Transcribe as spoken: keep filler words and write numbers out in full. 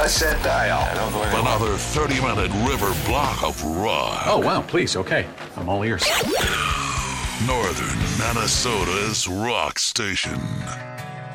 Press that dial. Another thirty-minute river block of rock. Oh, wow, please, okay. I'm all ears. Northern Minnesota's rock station.